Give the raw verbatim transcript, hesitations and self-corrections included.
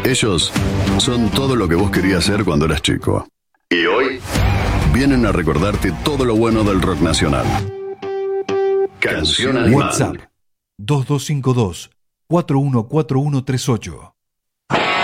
Ellos son todo lo que vos querías ser cuando eras chico. Y hoy vienen a recordarte todo lo bueno del rock nacional. Canción Animal. WhatsApp dos dos cinco dos, cuatro uno cuatro uno tres ocho.